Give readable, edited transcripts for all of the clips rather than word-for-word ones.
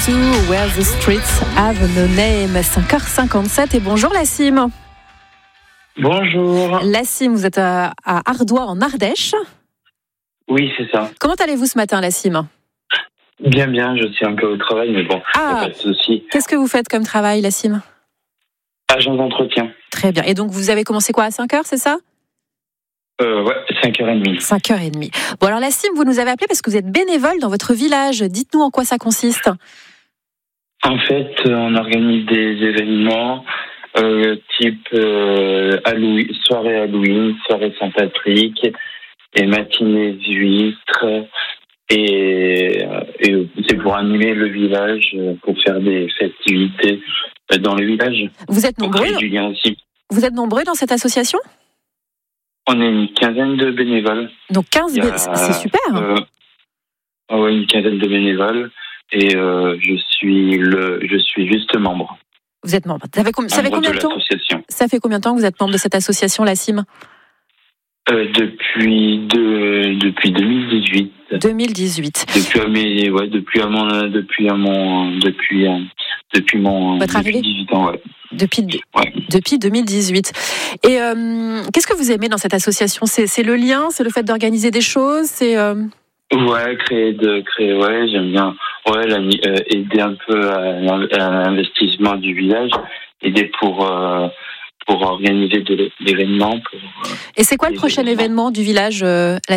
Sue, Where the Streets Have No Name, 5h57 et bonjour Lassim. Bonjour. Lassim, vous êtes à Ardoix en Ardèche. Oui, c'est ça. Comment allez-vous ce matin Lassim ? Bien, je suis un peu au travail, mais bon, pas de souci. Qu'est-ce que vous faites comme travail Lassim ? Agent d'entretien. Très bien, et donc vous avez commencé quoi à 5h, c'est ça ? Ouais, 5h30. 5h30. Bon alors Lassim, vous nous avez appelé parce que vous êtes bénévole dans votre village. Dites-nous en quoi ça consiste. En fait, on organise des événements type soirée Halloween, soirée Saint-Patrick et matinée d'huîtres. Et c'est pour animer le village, pour faire des festivités dans le village. Vous êtes nombreux du lien aussi. Vous êtes nombreux dans cette association ? On est une quinzaine de bénévoles. Donc 15, c'est super. Oui, une quinzaine de bénévoles. Et je suis juste membre. Vous êtes membre. Ça fait combien de temps ? Ça fait combien de temps que vous êtes membre de cette association, Lassim ? Depuis 2018. 2018. Depuis mon votre arrivée ? 18 ans, ouais. Depuis 2018. Et qu'est-ce que vous aimez dans cette association ? C'est le lien, c'est le fait d'organiser des choses, c'est Ouais, créer, ouais, j'aime bien. Ouais, aider un peu à l'investissement du village, aider pour organiser de l'événement. Et c'est quoi le prochain événement du village, Lassim ?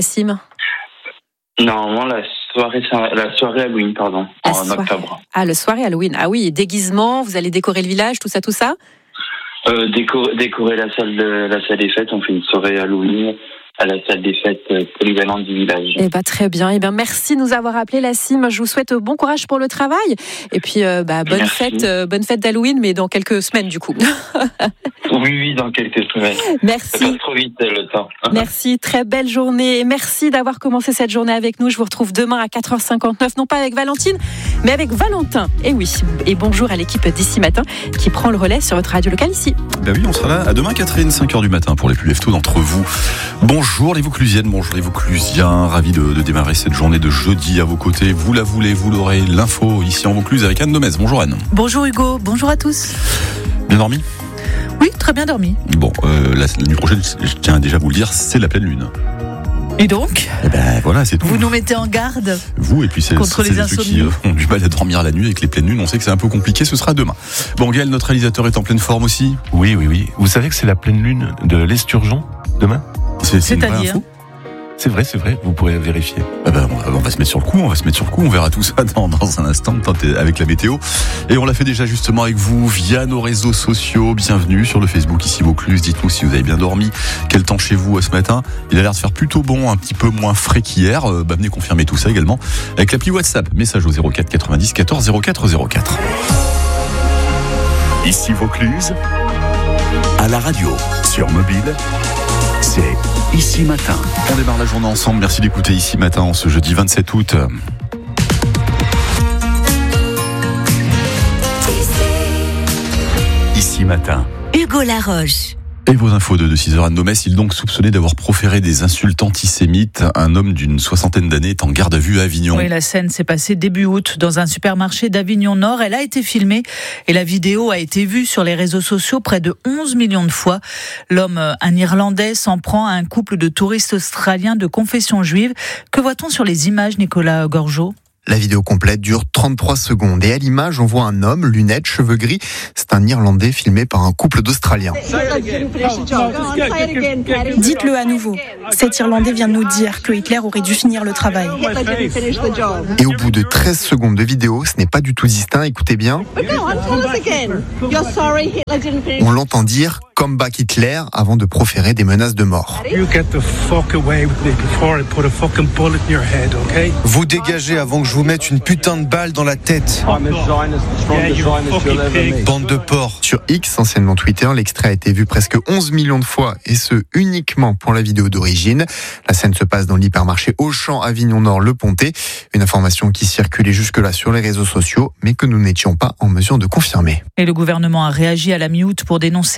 Normalement, la soirée Halloween, en octobre. Ah, le soirée Halloween. Ah oui, déguisement, vous allez décorer le village, tout ça Décorer la salle des fêtes, on fait une soirée Halloween à la salle des fêtes polyvalente du village. Très bien. Merci de nous avoir appelé Lassim. Je vous souhaite bon courage pour le travail. Et puis, bonne fête d'Halloween, mais dans quelques semaines, du coup. Oui, dans quelques semaines. Merci. Ça passe trop vite, le temps. Merci. Très belle journée. Et merci d'avoir commencé cette journée avec nous. Je vous retrouve demain à 4h59, non pas avec Valentine, mais avec Valentin. Et oui. Et bonjour à l'équipe d'Ici Matin qui prend le relais sur votre radio locale ici. Oui, on sera là à demain, Catherine, 5h du matin pour les plus lève-tôt d'entre vous. Bonjour les Vauclusiennes, bonjour les Vauclusiens, ravi de démarrer cette journée de jeudi à vos côtés. Vous la voulez, vous l'aurez, l'info ici en Vaucluse avec Anne Domez. Bonjour Anne. Bonjour Hugo, bonjour à tous. Bien dormi ? Oui, très bien dormi. Bon, la nuit prochaine, je tiens déjà à vous le dire, c'est la pleine lune. Et donc ? Voilà, c'est tout. Vous nous mettez en garde ? Vous, et puis c'est contre les ceux qui ont du mal à dormir la nuit avec les pleines lunes. On sait que c'est un peu compliqué, ce sera demain. Bon, Gaël, notre réalisateur, est en pleine forme aussi. Oui. Vous savez que c'est la pleine lune de l'Esturgeon demain ? C'est-à-dire ? C'est vrai, vous pourrez vérifier. On va se mettre sur le coup, on verra tout ça dans un instant avec la météo. Et on l'a fait déjà justement avec vous via nos réseaux sociaux. Bienvenue sur le Facebook ici Vaucluse. Dites-nous si vous avez bien dormi. Quel temps chez vous ce matin ? Il a l'air de faire plutôt bon, un petit peu moins frais qu'hier. Venez confirmer tout ça également avec l'appli WhatsApp. Message au 04 90 14 04 04. Ici Vaucluse, à la radio, sur mobile, c'est Ici Matin. On démarre la journée ensemble. Merci d'écouter Ici Matin en ce jeudi 27 août. Ici Matin. Hugo Laroche. Et vos infos de 6h à Nomès, il est donc soupçonné d'avoir proféré des insultes antisémites. Un homme d'une 60aine d'années est en garde à vue à Avignon. Oui, la scène s'est passée début août dans un supermarché d'Avignon Nord. Elle a été filmée et la vidéo a été vue sur les réseaux sociaux près de 11 millions de fois. L'homme, un Irlandais, s'en prend à un couple de touristes australiens de confession juive. Que voit-on sur les images, Nicolas Gorgeau ? La vidéo complète dure 33 secondes et à l'image, on voit un homme, lunettes, cheveux gris. C'est un Irlandais filmé par un couple d'Australiens. Dites-le à nouveau. Cet Irlandais vient de nous dire que Hitler aurait dû finir le travail. Et au bout de 13 secondes de vidéo, ce n'est pas du tout distinct, écoutez bien. On l'entend dire « Come back Hitler » avant de proférer des menaces de mort. Vous dégagez avant que je vous mette une putain de balle dans la tête. Bande de porcs. Sur X, anciennement Twitter, l'extrait a été vu presque 11 millions de fois et ce uniquement pour la vidéo d'origine. La scène se passe dans l'hypermarché Auchan Avignon Nord Le Pontet. Une information qui circulait jusque-là sur les réseaux sociaux mais que nous n'étions pas en mesure de confirmer. Et le gouvernement a réagi à la mi-août pour dénoncer avec la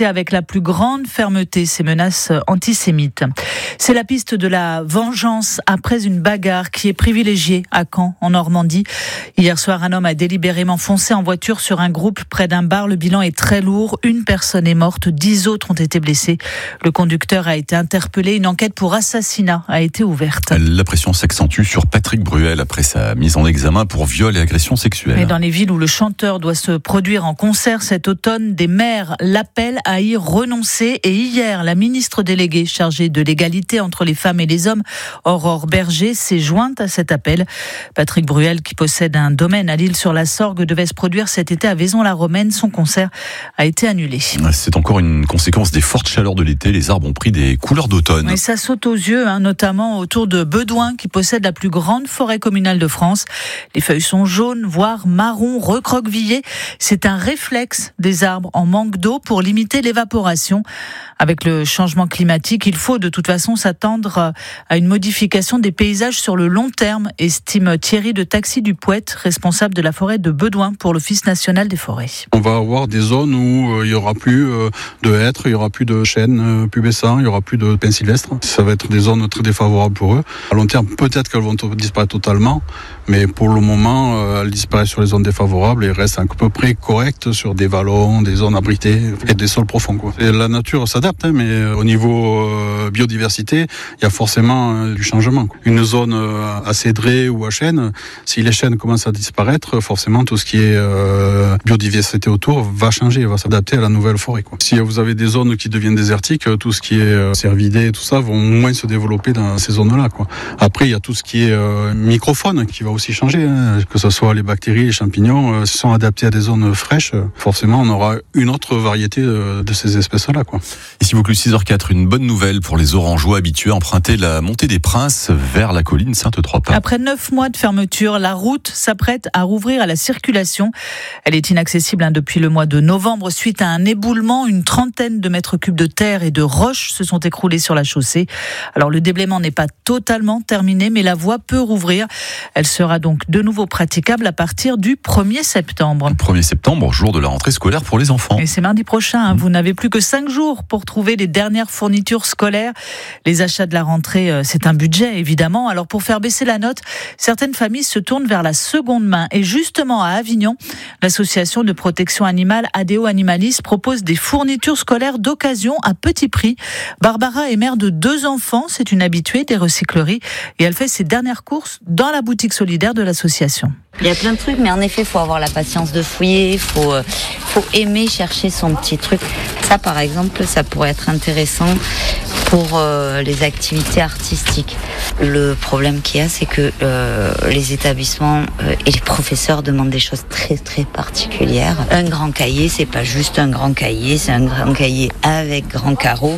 plus grande fermeté ces menaces antisémites. C'est la piste de la vengeance après une bagarre qui est privilégiée à Caen, en Normandie. Hier soir, un homme a délibérément foncé en voiture sur un groupe près d'un bar. Le bilan est très lourd. Une personne est morte, 10 autres ont été blessés. Le conducteur a été interpellé. Une enquête pour assassinat a été ouverte. La pression s'accentue sur Patrick Bruel après sa mise en examen pour viol et agression sexuelle. Et dans les villes où le chanteur doit se produire en concert cet automne, des maires l'appellent à y renoncer. Et hier, la ministre déléguée chargée de l'égalité entre les femmes et les hommes, Aurore Berger, s'est jointe à cet appel. Patrick Bruel, qui possède un domaine à l'Île-sur-la-Sorgue, devait se produire cet été à Vaison-la-Romaine. Son concert a été annulé. C'est encore une conséquence des fortes chaleurs de l'été. Les arbres ont pris des couleurs d'automne. Et ça saute aux yeux, notamment autour de Bedouin, qui possède la plus grande forêt communale de France. Les feuilles sont jaunes, voire marron, recroquevillées. C'est un réflexe des arbres en manque d'eau pour limiter l'évaporation. Avec le changement climatique, il faut de toute façon s'attendre à une modification des paysages sur le long terme, estime Thierry de Taxis-du-Poët, responsable de la forêt de Bedouin pour l'Office national des forêts. On va avoir des zones où il n'y aura plus de hêtres, il n'y aura plus de chênes pubescents, il n'y aura plus de pins sylvestres. Ça va être des zones très défavorables pour eux. À long terme, peut-être qu'elles vont disparaître totalement, mais pour le moment, elles disparaissent sur les zones défavorables et restent à peu près correctes sur des vallons, des zones abritées et des sols profonds. Et la nature s'adapte, mais au niveau biodiversité, il y a forcément du changement. Une zone à cédré ou à chêne, si les chênes commencent à disparaître, forcément tout ce qui est biodiversité autour va changer, va s'adapter à la nouvelle forêt. Si vous avez des zones qui deviennent désertiques, tout ce qui est cervidés et tout ça vont moins se développer dans ces zones-là. Après, il y a tout ce qui est microfaune qui va aussi changer, que ce soit les bactéries, les champignons, sont adaptés à des zones fraîches. Forcément, on aura une autre variété de ces espèces-là. Ici Vaucluse 6h04, une bonne nouvelle pour les Orangeois habitués à emprunter la montée des Princes vers la colline Sainte-Trois-Pas. Après 9 mois de fermeture, la route s'apprête à rouvrir à la circulation. Elle est inaccessible depuis le mois de novembre suite à un éboulement. Une trentaine de mètres cubes de terre et de roches se sont écroulés sur la chaussée. Alors le déblaiement n'est pas totalement terminé, mais la voie peut rouvrir. Elle sera donc de nouveau praticable à partir du 1er septembre. 1er septembre, jour de la rentrée scolaire pour les enfants. Et c'est mardi prochain. Vous n'avez plus que 5 jours pour trouver les dernières fournitures scolaires. Les achats de la rentrée, c'est un budget évidemment. Alors pour faire baisser la note, certaines familles se tournent vers la seconde main. Et justement à Avignon, l'association de protection animale ADO Animalis propose des fournitures scolaires d'occasion à petit prix. Barbara est mère de 2 enfants, c'est une habituée des recycleries et elle fait ses dernières courses dans la boutique solidaire de l'association. Il y a plein de trucs, mais en effet, il faut avoir la patience de fouiller, il faut aimer chercher son petit truc. Ça, par exemple, ça pourrait être intéressant pour les activités artistiques. Le problème qu'il y a, c'est que les établissements et les professeurs demandent des choses très très particulières. Un grand cahier, c'est pas juste un grand cahier, c'est un grand cahier avec grand carreau,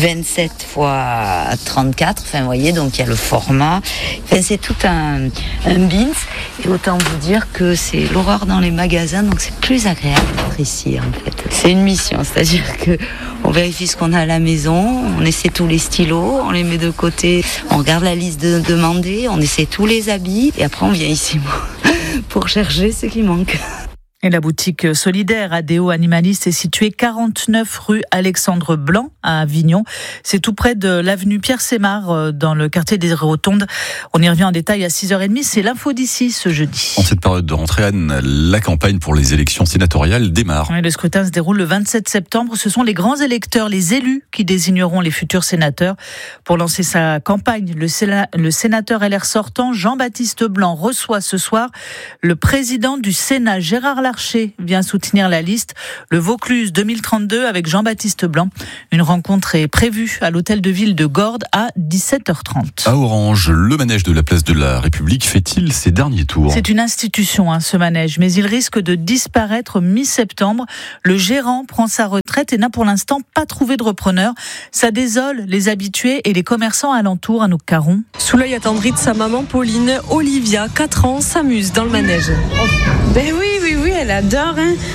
27 x 34. Enfin, vous voyez, donc il y a le format. Enfin, c'est tout un bins. Et autant vous dire que c'est l'horreur dans les magasins, donc c'est plus agréable d'être ici en fait. C'est une mission, c'est-à-dire que on vérifie ce qu'on a à la maison, on essaie tous les stylos, on les met de côté, on regarde la liste de demandés, on essaie tous les habits et après on vient ici pour chercher ce qui manque. Et la boutique solidaire ADO Animalis est située 49 rue Alexandre Blanc à Avignon. C'est tout près de l'avenue Pierre-Sémard dans le quartier des Rotondes. On y revient en détail à 6h30. C'est l'info d'ici ce jeudi. En cette période de rentrée, Anne, la campagne pour les élections sénatoriales démarre. Oui, le scrutin se déroule le 27 septembre. Ce sont les grands électeurs, les élus, qui désigneront les futurs sénateurs. Pour lancer sa campagne, le sénateur LR sortant, Jean-Baptiste Blanc, reçoit ce soir le président du Sénat, Gérard Larcher, vient soutenir la liste, le Vaucluse 2032 avec Jean-Baptiste Blanc. Une rencontre est prévue à l'hôtel de ville de Gordes à 17h30. À Orange, le manège de la place de la République fait-il ses derniers tours ? C'est une institution, ce manège, mais il risque de disparaître mi-septembre. Le gérant prend sa retraite et n'a pour l'instant pas trouvé de repreneur. Ça désole les habitués et les commerçants alentours, Anouk Caron. Sous l'œil attendri de sa maman Pauline, Olivia, 4 ans, s'amuse dans le manège. Ben oui, elle adore.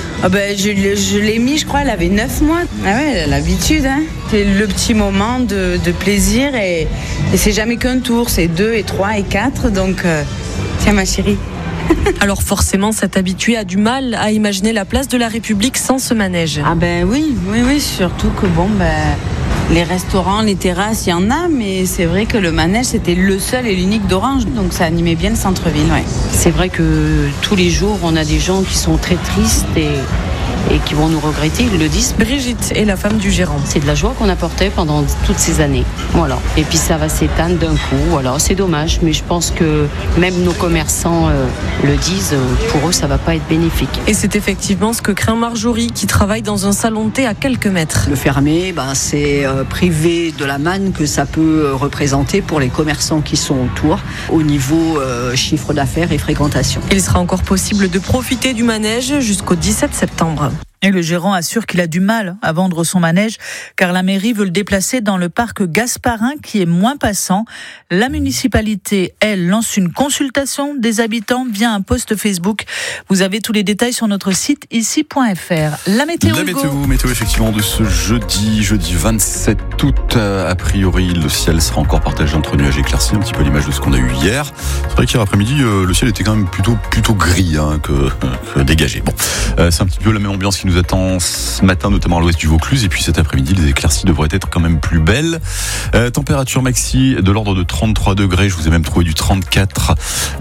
Je l'ai mis, je crois, elle avait 9 mois. Ah ouais, elle a l'habitude. C'est le petit moment de plaisir et c'est jamais qu'un tour, c'est 2 et 3 et 4. Donc, tiens ma chérie, Alors forcément, cet habitué a du mal à imaginer la place de la République sans ce manège. Ah ben oui, surtout que les restaurants, les terrasses, il y en a, mais c'est vrai que le manège, c'était le seul et l'unique d'Orange, donc ça animait bien le centre-ville. Ouais. C'est vrai que tous les jours, on a des gens qui sont très tristes et qui vont nous regretter, ils le disent. Brigitte est la femme du gérant. C'est de la joie qu'on apportait pendant toutes ces années. Voilà. Et puis ça va s'éteindre d'un coup. Voilà. C'est dommage, mais je pense que même nos commerçants le disent, pour eux, ça va pas être bénéfique. Et c'est effectivement ce que craint Marjorie, qui travaille dans un salon de thé à quelques mètres. Le fermer, c'est privé de la manne que ça peut représenter pour les commerçants qui sont autour, au niveau chiffre d'affaires et fréquentation. Il sera encore possible de profiter du manège jusqu'au 17 septembre. Et le gérant assure qu'il a du mal à vendre son manège car la mairie veut le déplacer dans le parc Gasparin qui est moins passant. La municipalité, elle, lance une consultation des habitants via un post Facebook. Vous avez tous les détails sur notre site ici.fr. La météo, météo effectivement de ce jeudi 27 août. A priori, le ciel sera encore partagé entre nuages et éclaircis, un petit peu à l'image de ce qu'on a eu hier. C'est vrai qu'hier après-midi, le ciel était quand même plutôt gris que dégagé. Bon, c'est un petit peu la même ambiance qui nous attend ce matin, notamment à l'ouest du Vaucluse, et puis cet après-midi les éclaircies devraient être quand même plus belles. Température maxi de l'ordre de 33 degrés, je vous ai même trouvé du 34,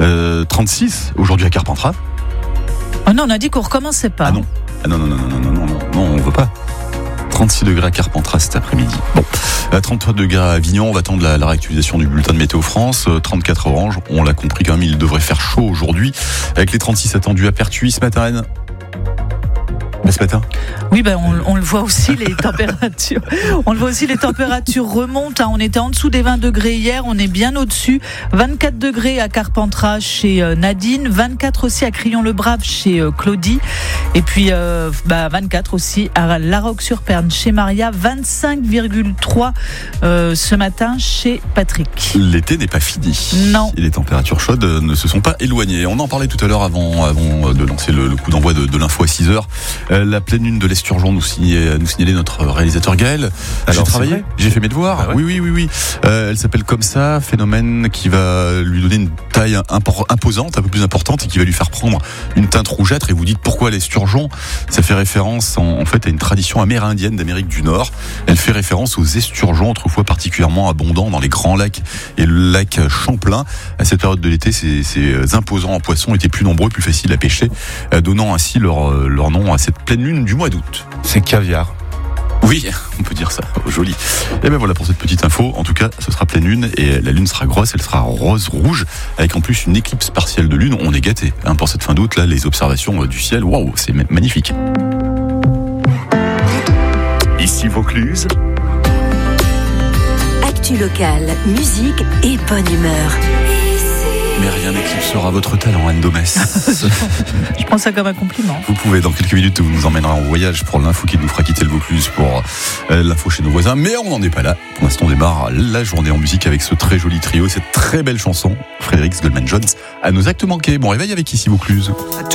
36 aujourd'hui à Carpentras. Oh non, on a dit qu'on recommençait pas. Non, on veut pas. 36 degrés à Carpentras cet après-midi. Bon, 33 degrés à Avignon, on va attendre la réactualisation du bulletin de Météo France. 34 à Orange, on l'a compris quand même, il devrait faire chaud aujourd'hui, avec les 36 attendus à Pertuis ce matin. Ce matin ? Oui, on le voit aussi, les températures. On le voit aussi, les températures remontent. On était en dessous des 20 degrés hier, on est bien au-dessus. 24 degrés à Carpentras chez Nadine, 24 aussi à Crillon-le-Brave chez Claudie. Et puis 24 aussi à La Roque-sur-Perne chez Maria, 25,3 ce matin chez Patrick. L'été n'est pas fini. Non. Et les températures chaudes ne se sont pas éloignées. On en parlait tout à l'heure avant de lancer le coup d'envoi de l'info à 6h. La pleine lune de l'Esturgeon nous signalait notre réalisateur Gaël. J'ai fait mes devoirs. Ah ouais. Oui. Elle s'appelle comme ça, phénomène qui va lui donner une taille imposante, un peu plus importante, et qui va lui faire prendre une teinte rougeâtre. Et vous dites pourquoi l'Esturgeon ? Ça fait référence en fait à une tradition amérindienne d'Amérique du Nord. Elle fait référence aux esturgeons, autrefois particulièrement abondants dans les grands lacs et le lac Champlain. À cette période de l'été, ces imposants en poissons étaient plus nombreux, plus faciles à pêcher, donnant ainsi leur nom à cette pleine lune du mois d'août. C'est caviar. Oui, on peut dire ça. Joli. Et ben voilà pour cette petite info. En tout cas, ce sera pleine lune et la lune sera grosse, elle sera rose-rouge, avec en plus une éclipse partielle de lune. On est gâtés. Pour cette fin d'août, là, les observations du ciel, waouh, c'est magnifique. Ici Vaucluse. Actu locale, musique et bonne humeur. Mais rien n'éclipsera votre talent, Anne Domès. Je prends ça comme un compliment. Vous pouvez, dans quelques minutes, vous nous emmènerez en voyage pour l'info qui nous fera quitter le Vaucluse pour l'info chez nos voisins. Mais on n'en est pas là. Pour l'instant, on démarre la journée en musique avec ce très joli trio, cette très belle chanson, Frédéric Goldman Jones, à nos actes manqués. Bon réveil avec Ici Vaucluse.